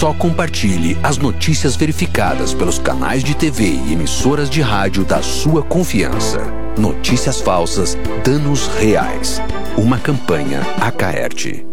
Só compartilhe as notícias verificadas pelos canais de TV e emissoras de rádio da sua confiança. Notícias falsas, danos reais. Uma campanha Acaerte.